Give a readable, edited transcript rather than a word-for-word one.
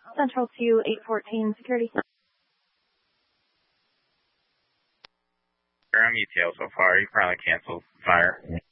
Central to 814 security. I'm ETL so far. You probably canceled fire.